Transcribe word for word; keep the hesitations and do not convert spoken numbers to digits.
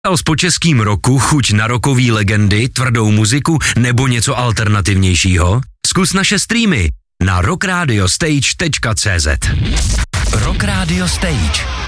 S počeským roku, chuť na rokový legendy, tvrdou muziku nebo něco alternativnějšího? Zkus naše streamy na rock radio stage tečka cé zet. Rock Radio Stage.